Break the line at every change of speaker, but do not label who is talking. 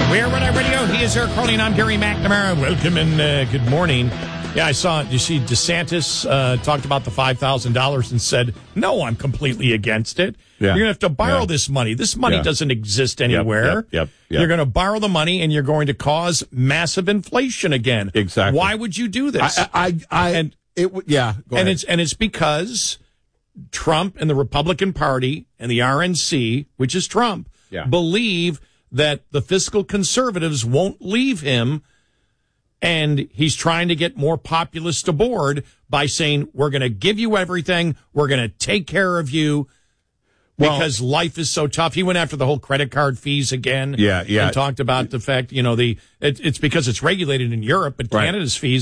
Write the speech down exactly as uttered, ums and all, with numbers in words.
We're Red Radio. He is Eric Carly, and I'm Gary McNamara. Welcome and uh, good morning. Yeah, I saw, you see, DeSantis uh, talked about the five thousand dollars and said, no, I'm completely against it.
Yeah.
You're going to have to borrow
Yeah.
this money. This money
Yeah.
doesn't exist anywhere.
Yep, yep, yep, yep.
You're going to borrow the money, and you're going to cause massive inflation again.
Exactly.
Why would you do this?
I, I, I
and
it, w- yeah, go
and
ahead.
it's and it's because Trump and the Republican Party and the R N C, which is Trump,
Yeah.
believe that the fiscal conservatives won't leave him, and he's trying to get more populists aboard by saying, we're going to give you everything, we're going to take care of you, because well, life is so tough. He went after the whole credit card fees again.
Yeah, yeah.
And talked about the fact, you know, the it, it's because it's regulated in Europe, but
Right.
Canada's fees